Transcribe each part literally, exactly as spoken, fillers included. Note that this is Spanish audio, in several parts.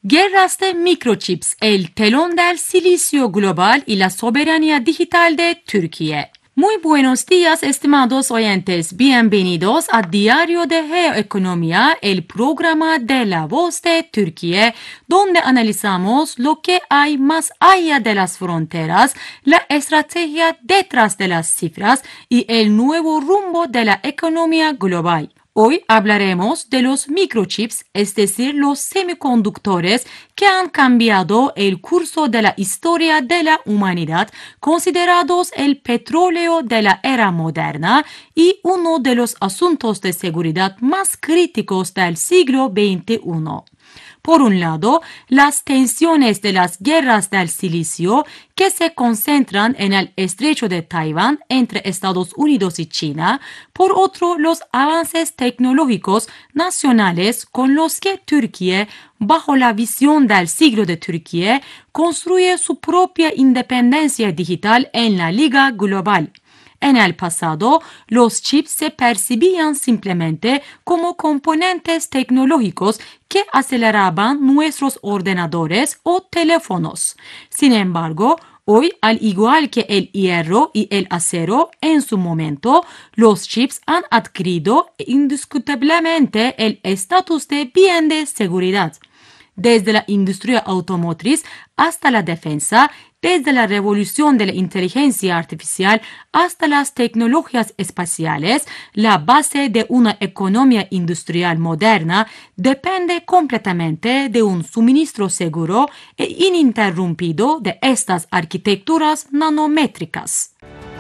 Guerras de microchips, el telón del silicio global y la soberanía digital de Türkiye. Muy buenos días, estimados oyentes. Bienvenidos a Diario de Geoeconomía, el programa de La Voz de Türkiye, donde analizamos lo que hay más allá de las fronteras, la estrategia detrás de las cifras y el nuevo rumbo de la economía global. Hoy hablaremos de los microchips, es decir, los semiconductores que han cambiado el curso de la historia de la humanidad, considerados el petróleo de la era moderna y uno de los asuntos de seguridad más críticos del siglo veintiuno. Por un lado, las tensiones de las guerras del silicio que se concentran en el estrecho de Taiwán entre Estados Unidos y China. Por otro, los avances tecnológicos nacionales con los que Türkiye, bajo la visión del siglo de Türkiye, construye su propia independencia digital en la liga global. En el pasado, los chips se percibían simplemente como componentes tecnológicos que aceleraban nuestros ordenadores o teléfonos. Sin embargo, hoy, al igual que el hierro y el acero en su momento, los chips han adquirido indiscutiblemente el estatus de bien de seguridad. Desde la industria automotriz hasta la defensa, desde la revolución de la inteligencia artificial hasta las tecnologías espaciales, la base de una economía industrial moderna depende completamente de un suministro seguro e ininterrumpido de estas arquitecturas nanométricas.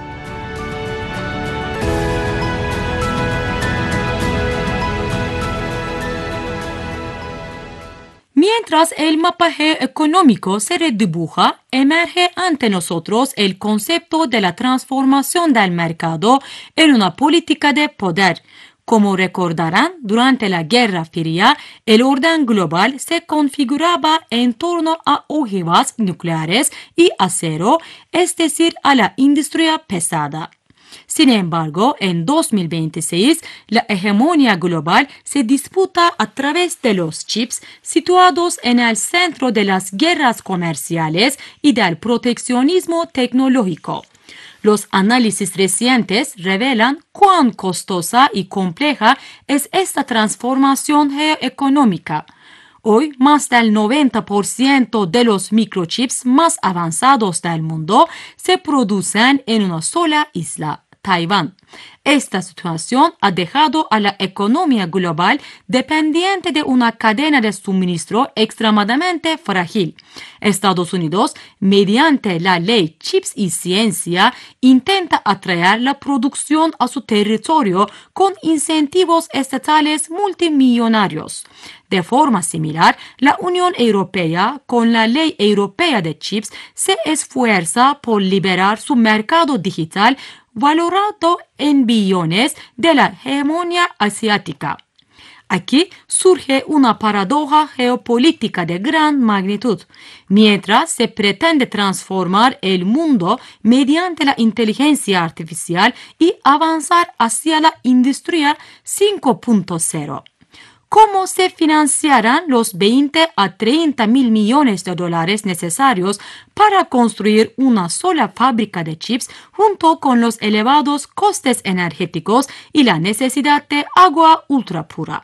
Mientras el mapa geoeconómico se redibuja, emerge ante nosotros el concepto de la transformación del mercado en una política de poder. Como recordarán, durante la Guerra Fría, el orden global se configuraba en torno a ojivas nucleares y acero, es decir, a la industria pesada. Sin embargo, en dos mil veintiséis, la hegemonía global se disputa a través de los chips situados en el centro de las guerras comerciales y del proteccionismo tecnológico. Los análisis recientes revelan cuán costosa y compleja es esta transformación geoeconómica. Hoy, más del noventa por ciento de los microchips más avanzados del mundo se producen en una sola isla, Taiwán. Esta situación ha dejado a la economía global dependiente de una cadena de suministro extremadamente frágil. Estados Unidos, mediante la ley Chips y Ciencia, intenta atraer la producción a su territorio con incentivos estatales multimillonarios. De forma similar, la Unión Europea, con la Ley Europea de Chips, se esfuerza por liberar su mercado digital valorado en billones de la hegemonía asiática. Aquí surge una paradoja geopolítica de gran magnitud. Mientras se pretende transformar el mundo mediante la inteligencia artificial y avanzar hacia la industria cinco punto cero. ¿Cómo se financiarán los veinte a treinta mil millones de dólares necesarios para construir una sola fábrica de chips junto con los elevados costes energéticos y la necesidad de agua ultrapura?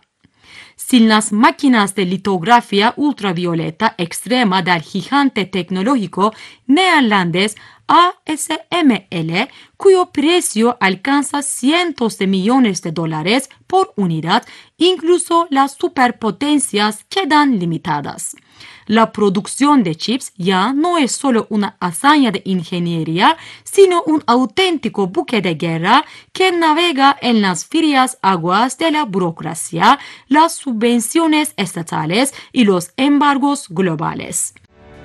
Sin las máquinas de litografía ultravioleta extrema del gigante tecnológico neerlandés A S M L, cuyo precio alcanza cientos de millones de dólares por unidad, incluso las superpotencias quedan limitadas. La producción de chips ya no es solo una hazaña de ingeniería, sino un auténtico buque de guerra que navega en las frías aguas de la burocracia, las subvenciones estatales y los embargos globales.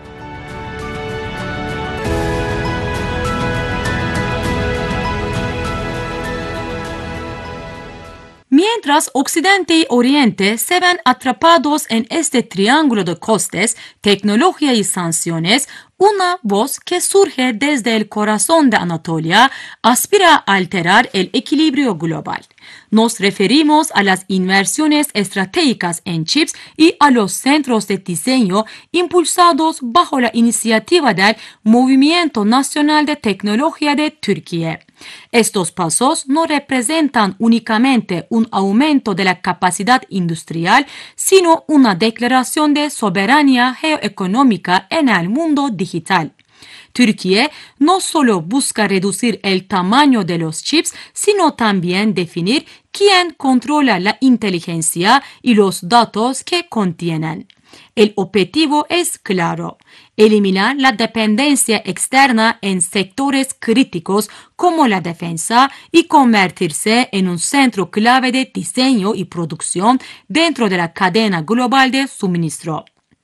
Mientras Occidente y Oriente se ven atrapados en este triángulo de costes, tecnología y sanciones, Una voz que surge desde el corazón de Anatolia aspira a alterar el equilibrio global. Nos referimos a las inversiones estratégicas en chips y a los centros de diseño impulsados bajo la iniciativa del Movimiento Nacional de Tecnología de Turquía. Estos pasos no representan únicamente un aumento de la capacidad industrial, sino una declaración de soberanía geoeconómica en el mundo digital. Türkiye no solo busca reducir el tamaño de los chips, sino también definir quién controla la inteligencia y los datos que contienen. El objetivo es claro: eliminar la dependencia externa en sectores críticos como la defensa y convertirse en un centro clave de diseño y producción dentro de la cadena global de suministro.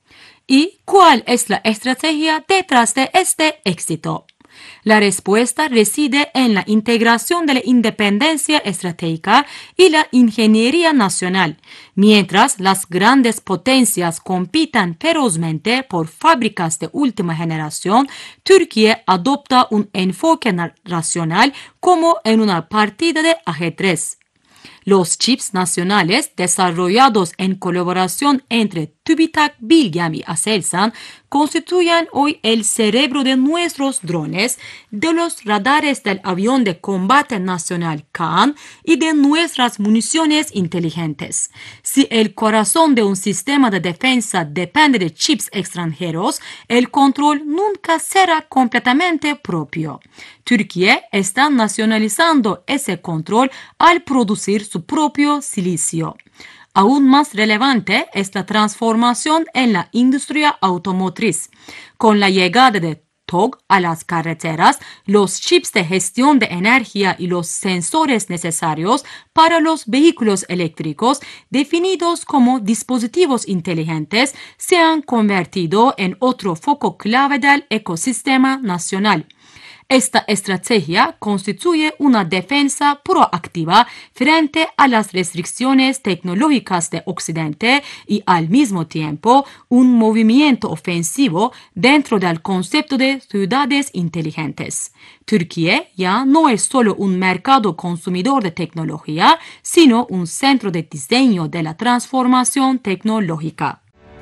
¿Y cuál es la estrategia detrás de este éxito? La respuesta reside en la integración de la independencia estratégica y la ingeniería nacional. Mientras las grandes potencias compitan ferozmente por fábricas de última generación, Turquía adopta un enfoque racional como en una partida de ajedrez. Los chips nacionales desarrollados en colaboración entre TÜBİTAK Bilgem y Aselsan constituyen hoy el cerebro de nuestros drones, de los radares del avión de combate nacional Kaan y de nuestras municiones inteligentes. Si el corazón de un sistema de defensa depende de chips extranjeros, el control nunca será completamente propio. Turquía está nacionalizando ese control al producir su propio silicio. Aún más relevante es la transformación en la industria automotriz. Con la llegada de T O G a las carreteras, los chips de gestión de energía y los sensores necesarios para los vehículos eléctricos, definidos como dispositivos inteligentes, se han convertido en otro foco clave del ecosistema nacional. Esta estrategia constituye una defensa proactiva frente a las restricciones tecnológicas de Occidente y al mismo tiempo un movimiento ofensivo dentro del concepto de ciudades inteligentes. Turquía ya no es solo un mercado consumidor de tecnología, sino un centro de diseño de la transformación tecnológica.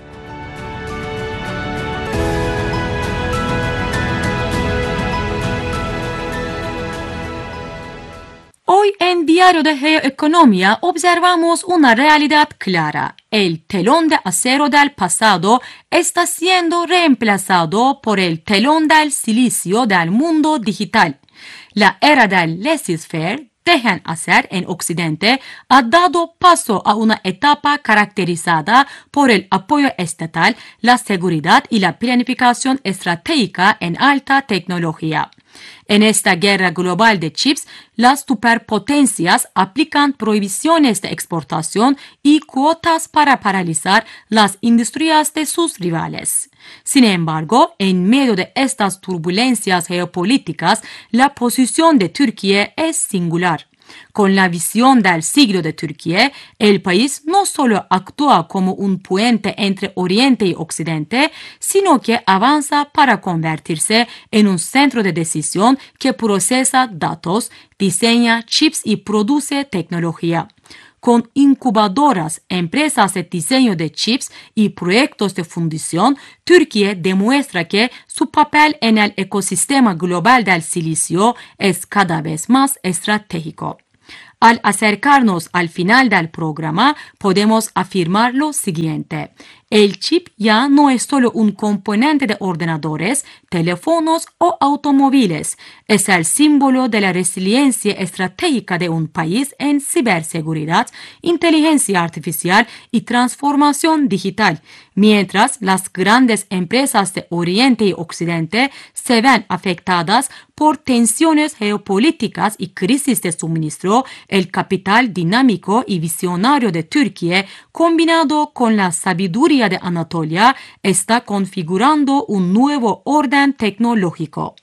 Hoy en Diario de Geoeconomía observamos una realidad clara. El telón de acero del pasado está siendo reemplazado por el telón del silicio del mundo digital. La era del laissez-faire, dejen hacer en Occidente, ha dado paso a una etapa caracterizada por el apoyo estatal, la seguridad y la planificación estratégica en alta tecnología. En esta guerra global de chips, las superpotencias aplican prohibiciones de exportación y cuotas para paralizar las industrias de sus rivales. Sin embargo, en medio de estas turbulencias geopolíticas, la posición de Turquía es singular. Con la visión del siglo de Turquía, el país no solo actúa como un puente entre Oriente y Occidente, sino que avanza para convertirse en un centro de decisión que procesa datos, diseña chips y produce tecnología. Con incubadoras, empresas de diseño de chips y proyectos de fundición, Turquía demuestra que su papel en el ecosistema global del silicio es cada vez más estratégico. Al acercarnos al final del programa, podemos afirmar lo siguiente: el chip ya no es solo un componente de ordenadores, teléfonos o automóviles. Es el símbolo de la resiliencia estratégica de un país en ciberseguridad, inteligencia artificial y transformación digital. Mientras las grandes empresas de Oriente y Occidente se ven afectadas por tensiones geopolíticas y crisis de suministro, el capital dinámico y visionario de Turquía, combinado con la sabiduría de Anatolia, está configurando un nuevo orden tecnológico.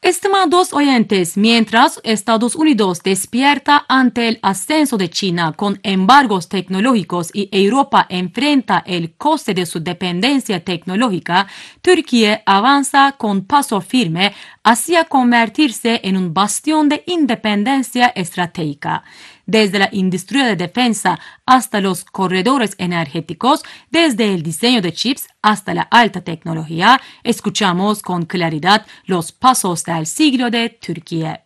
Estimados oyentes, mientras Estados Unidos despierta ante el ascenso de China con embargos tecnológicos y Europa enfrenta el coste de su dependencia tecnológica, Turquía avanza con paso firme hacia convertirse en un bastión de independencia estratégica. Desde la industria de defensa hasta los corredores energéticos, desde el diseño de chips hasta la alta tecnología, escuchamos con claridad los pasos del siglo de Turquía.